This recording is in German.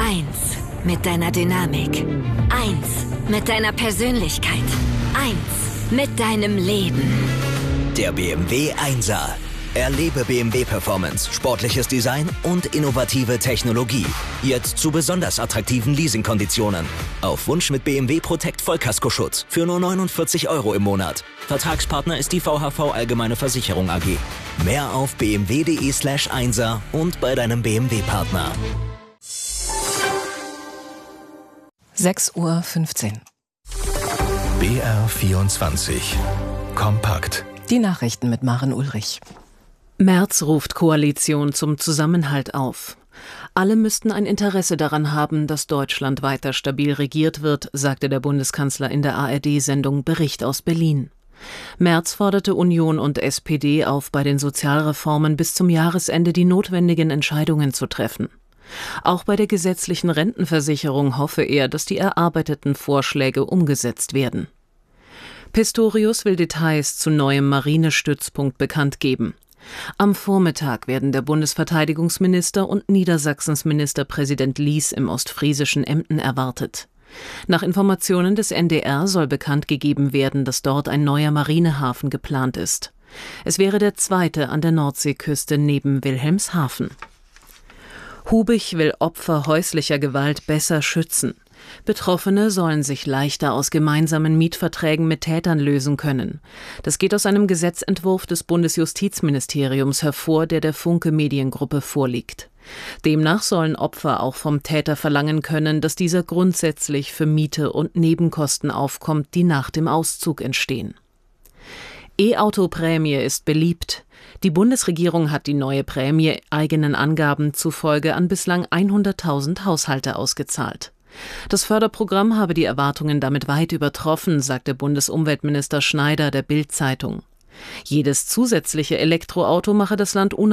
1 mit deiner Dynamik. 1 mit deiner Persönlichkeit. 1 mit deinem Leben. Der BMW 1er. Erlebe BMW Performance, sportliches Design und innovative Technologie. Jetzt zu besonders attraktiven Leasingkonditionen. Auf Wunsch mit BMW Protect Vollkaskoschutz für nur 49 € im Monat. Vertragspartner ist die VHV Allgemeine Versicherung AG. Mehr auf bmw.de/1er und bei deinem BMW-Partner. 6:15 Uhr. BR24 Kompakt. Die Nachrichten mit Maren Ulrich. Merz ruft Koalition zum Zusammenhalt auf. Alle müssten ein Interesse daran haben, dass Deutschland weiter stabil regiert wird, sagte der Bundeskanzler in der ARD-Sendung Bericht aus Berlin. Merz forderte Union und SPD auf, bei den Sozialreformen bis zum Jahresende die notwendigen Entscheidungen zu treffen. Auch bei der gesetzlichen Rentenversicherung hoffe er, dass die erarbeiteten Vorschläge umgesetzt werden. Pistorius will Details zu neuem Marinestützpunkt bekannt geben. Am Vormittag werden der Bundesverteidigungsminister und Niedersachsens Ministerpräsident Lies im ostfriesischen Emden erwartet. Nach Informationen des NDR soll bekannt gegeben werden, dass dort ein neuer Marinehafen geplant ist. Es wäre der zweite an der Nordseeküste neben Wilhelmshaven. Hubich will Opfer häuslicher Gewalt besser schützen. Betroffene sollen sich leichter aus gemeinsamen Mietverträgen mit Tätern lösen können. Das geht aus einem Gesetzentwurf des Bundesjustizministeriums hervor, der der Funke Mediengruppe vorliegt. Demnach sollen Opfer auch vom Täter verlangen können, dass dieser grundsätzlich für Miete und Nebenkosten aufkommt, die nach dem Auszug entstehen. E-Auto-Prämie ist beliebt. Die Bundesregierung hat die neue Prämie eigenen Angaben zufolge an bislang 100.000 Haushalte ausgezahlt. Das Förderprogramm habe die Erwartungen damit weit übertroffen, sagte Bundesumweltminister Schneider der Bild-Zeitung. Jedes zusätzliche Elektroauto mache das Land